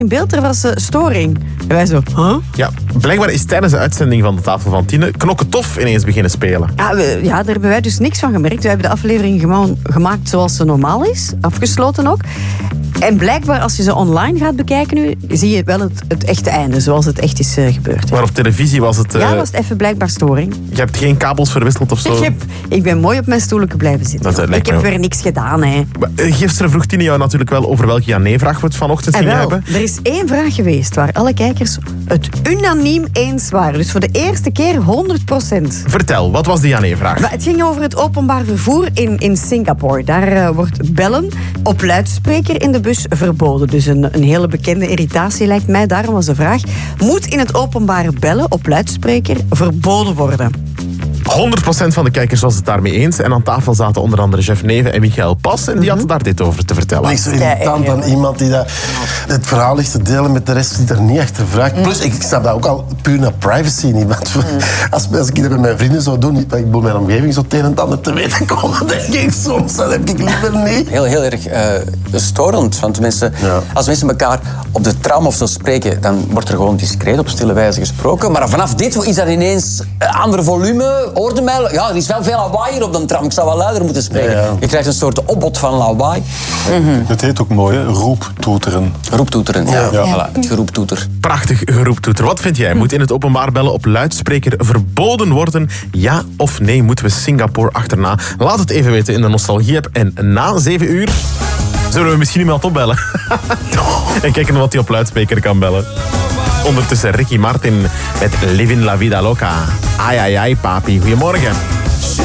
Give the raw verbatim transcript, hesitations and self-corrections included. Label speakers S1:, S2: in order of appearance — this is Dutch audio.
S1: in beeld, er was uh, storing. En wij zo, huh?
S2: Ja, blijkbaar is tijdens de uitzending van de Tafel van Tienen Knokke Tof ineens beginnen spelen.
S1: Ja, we, ja, daar hebben wij dus niks van gemerkt. We hebben de aflevering gema- gemaakt zoals ze normaal is. Afgesloten ook. En blijkbaar, als je ze online gaat bekijken nu, zie je wel het, het echte einde, zoals het echt is uh, gebeurd.
S2: Maar op televisie was het... Uh,
S1: ja, was het even blijkbaar storing.
S2: Je hebt geen kabels verwisseld of zo?
S1: Ik, heb, ik ben mooi op mijn stoelke blijven zitten.
S2: Dat, uh,
S1: ik heb weer niks gedaan, hè.
S2: Gisteren vroeg Tine jou natuurlijk wel over welke ja-nee-vraag we het vanochtend gingen hebben.
S1: Er is één vraag geweest waar alle kijkers het unaniem eens waren. Dus voor de eerste keer honderd procent.
S2: Vertel, wat was de ja-nee-vraag?
S1: Maar het ging over het openbaar vervoer in, in Singapore. Daar uh, wordt bellen op luidspreker in de bus verboden. Dus een, een hele bekende irritatie lijkt mij. Daarom was de vraag, moet in het openbaar bellen op luidspreker verboden worden?
S2: honderd procent van de kijkers was het daarmee eens. En aan tafel zaten onder andere Jeff Neven en Michael Pas. En die hadden daar dit over te vertellen.
S3: Niks zo irritant dan iemand die dat, het verhaal ligt te delen met de rest die er niet achter vraagt. Plus, ik snap dat ook al puur naar privacy niet. Want als, als ik dat met mijn vrienden zou doen, ik wil mijn omgeving zo het een en het ander te weten komen, denk ik soms, dat heb ik liever niet.
S4: Heel, heel erg uh, storend. Want mensen, ja. Als mensen elkaar op de tram of zo spreken, dan wordt er gewoon discreet op stille wijze gesproken. Maar vanaf dit is er ineens een ander volume. Hoorde mij, ja, er is wel veel lawaai hier op de tram. Ik zou wel luider moeten spreken. Ja, ja. Je krijgt een soort opbod van lawaai.
S5: Mm-hmm. Het heet ook mooi, hè? Roeptoeteren.
S4: Roeptoeteren, ja. ja. ja. Voilà, het geroeptoeter.
S2: Prachtig geroeptoeter. Wat vind jij? Moet in het openbaar bellen op luidspreker verboden worden? Ja of nee? Moeten we Singapore achterna? Laat het even weten in de Nostalgie-app. En na zeven uur zullen we misschien iemand opbellen. En kijken wat hij op luidspreker kan bellen. Ondertussen Ricky Martin met Livin la Vida Loca. Ai ai ai papi. Goedemorgen.